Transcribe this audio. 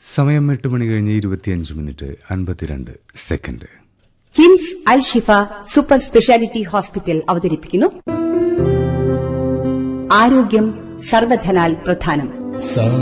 സമയം 8:25:52 ഹിംസ് അൽ ഷിഫ super speciality hospital അവതരിപ്പിക്കുന്നു ആരോഗ്യം സർവധനാൽ പ്രധാനം.